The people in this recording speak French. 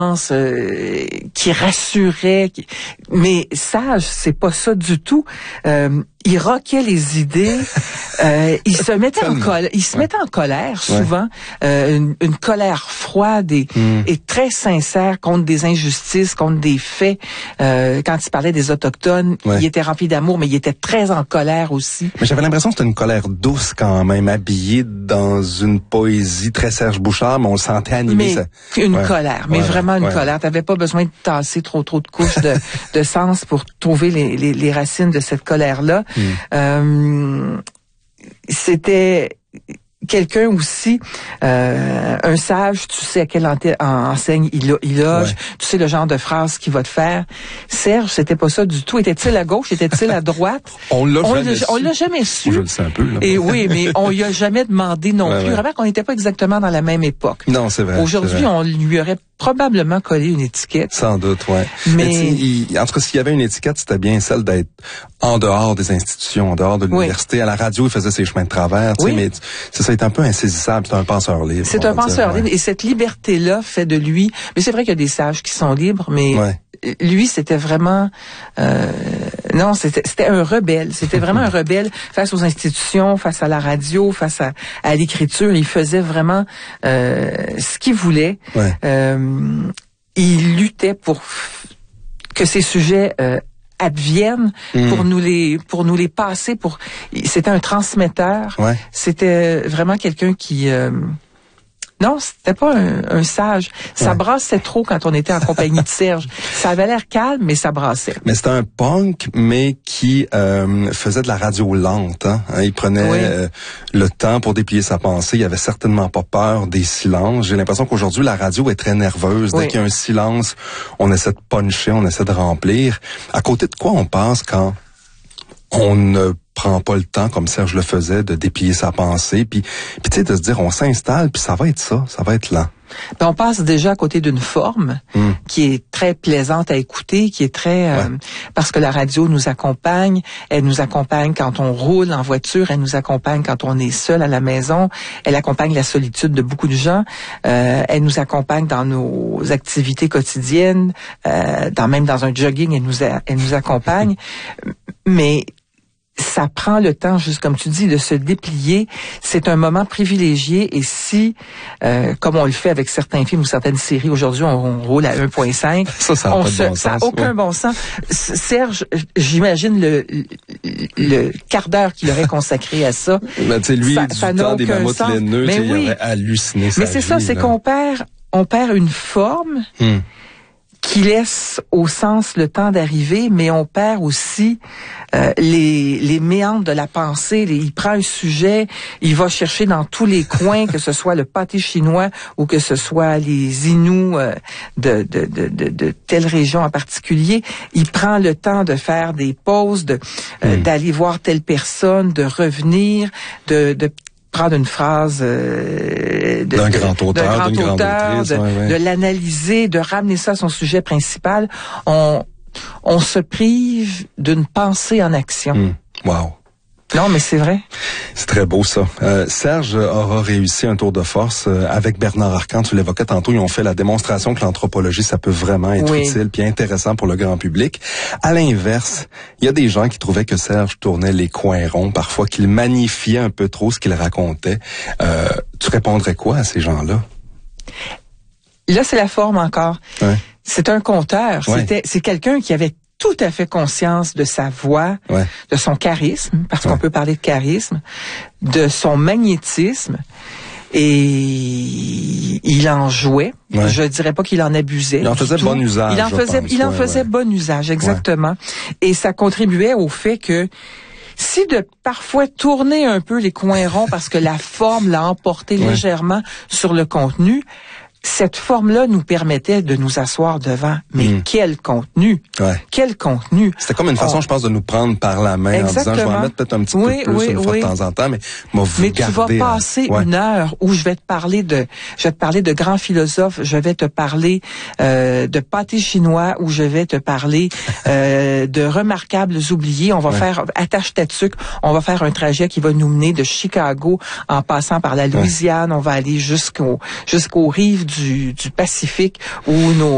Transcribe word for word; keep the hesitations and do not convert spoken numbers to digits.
Euh, qui rassurait, qui... mais Sage, c'est pas ça du tout. Euh, il roquait les idées, euh, il se mettait en colère, il se ouais. mettait en colère souvent, ouais. euh, une, une colère froide et, mm. et très sincère contre des injustices, contre des faits. Euh, quand il parlait des Autochtones, ouais. il était rempli d'amour, mais il était très en colère aussi. Mais j'avais l'impression que c'était une colère douce quand même, habillée dans une poésie très Serge Bouchard, mais on le sentait animé. Mais ça... une ouais. colère, mais ouais. vraiment une ouais. colère. T'avais pas besoin de tasser trop trop de couches de, de sens pour trouver les, les, les racines de cette colère-là. Mm. Euh, c'était quelqu'un aussi, euh, un sage, tu sais à quelle enseigne il, il loge, ouais. tu sais le genre de phrase qu'il va te faire. Serge, c'était pas ça du tout. Était-il à gauche, était-il à droite? On l'a on jamais l'a, su. On l'a jamais su. Je le sais un peu. Là. Et oui, mais on lui a jamais demandé non ouais, plus. Ouais. Remarque qu'on n'était pas exactement dans la même époque. Non, c'est vrai. Aujourd'hui, c'est vrai. on lui aurait probablement collé une étiquette. Sans doute, ouais. Mais, mais il, en tout cas, s'il y avait une étiquette, c'était bien celle d'être en dehors des institutions, en dehors de l'université. Oui. À la radio, il faisait ses chemins de travers, tu oui. sais, mais c'est ça, il est un peu insaisissable. C'est un penseur libre. C'est un penseur dire, libre, ouais. et cette liberté-là fait de lui. Mais c'est vrai qu'il y a des sages qui sont libres, mais ouais. lui, c'était vraiment. Euh, non, c'était, c'était un rebelle. C'était vraiment un rebelle face aux institutions, face à la radio, face à, à l'écriture. Il faisait vraiment euh, ce qu'il voulait. Ouais. Euh, il luttait pour que ces sujets euh, adviennent, mmh. pour nous les pour nous les passer. Pour c'était un transmetteur. Ouais. C'était vraiment quelqu'un qui euh, non, c'était pas un, un sage. Ça ouais. brassait trop quand on était en compagnie de Serge. Ça avait l'air calme, mais ça brassait. Mais c'était un punk, mais qui euh, faisait de la radio lente. Hein? Il prenait oui. euh, le temps pour déplier sa pensée. Il avait certainement pas peur des silences. J'ai l'impression qu'aujourd'hui, la radio est très nerveuse. Dès oui. qu'il y a un silence, on essaie de puncher, on essaie de remplir. À côté de quoi on passe quand on ne prend pas le temps, comme Serge le faisait, de déplier sa pensée, puis, puis tu sais, de se dire, on s'installe, puis ça va être ça, ça va être lent. Ben, on passe déjà à côté d'une forme mm. qui est très plaisante à écouter, qui est très... Euh, ouais. parce que la radio nous accompagne, elle nous accompagne quand on roule en voiture, elle nous accompagne quand on est seul à la maison, elle accompagne la solitude de beaucoup de gens, euh, elle nous accompagne dans nos activités quotidiennes, euh, dans même dans un jogging, elle nous, a, elle nous accompagne, mais... ça prend le temps, juste comme tu dis, de se déplier. C'est un moment privilégié et si, euh, comme on le fait avec certains films ou certaines séries, aujourd'hui on, on roule à un virgule cinq, ça, ça n'a on pas se, de bon ça sens. n'a aucun ouais. bon sens. Serge, j'imagine le, le, le quart d'heure qu'il aurait consacré à ça. Ben, tu sais, lui, ça, du ça temps des mammouths laineux, oui. il aurait halluciné sa Mais c'est vie, ça, c'est là. qu'on perd, on perd une forme. Hmm. qui laisse au sens le temps d'arriver, mais on perd aussi euh, les, les méandres de la pensée. Les, il prend un sujet, il va chercher dans tous les coins, que ce soit le pâté chinois ou que ce soit les Inuits euh, de, de, de, de, de telle région en particulier. Il prend le temps de faire des pauses, de, euh, mmh. d'aller voir telle personne, de revenir, de... de prendre une phrase euh, de, d'un grand auteur, d'un grand d'une auteur, grande autrice, de, ouais, ouais. de l'analyser, de ramener ça à son sujet principal. On, on se prive d'une pensée en action. Mmh. Wow. Non, mais c'est vrai. C'est très beau, ça. Euh, Serge aura réussi un tour de force euh, avec Bernard Arcan. Tu l'évoquais tantôt, ils ont fait la démonstration que l'anthropologie, ça peut vraiment être oui. utile puis intéressant pour le grand public. À l'inverse, il y a des gens qui trouvaient que Serge tournait les coins ronds, parfois qu'il magnifiait un peu trop ce qu'il racontait. Euh, tu répondrais quoi à ces gens-là? Là, c'est la forme encore. Ouais. C'est un conteur. Ouais. C'était, c'est quelqu'un qui avait tout à fait conscience de sa voix, ouais. de son charisme, parce ouais. qu'on peut parler de charisme, de son magnétisme, et il en jouait. Ouais. Je dirais pas qu'il en abusait. Il en faisait tout. bon usage. Il en faisait, pense. il en ouais, faisait ouais. bon usage, exactement. Ouais. Et ça contribuait au fait que si de parfois tourner un peu les coins ronds parce que la forme l'a emporté ouais. légèrement sur le contenu, cette forme-là nous permettait de nous asseoir devant. Mais mmh. quel contenu! Ouais. Quel contenu! C'était comme une façon, oh. je pense, de nous prendre par la main Exactement. en disant, je vais en mettre peut-être un petit oui, peu plus oui, une oui. fois de temps en temps, mais moi, vous Mais gardez, tu vas passer ouais. une heure où je vais te parler de, je vais te parler de grands philosophes, je vais te parler euh, de pâté chinois, où je vais te parler euh, de remarquables oubliés. On va ouais. faire, attache ta tuque, on va faire un trajet qui va nous mener de Chicago en passant par la Louisiane, ouais. on va aller jusqu'au jusqu'aux rives du, du Pacifique où nos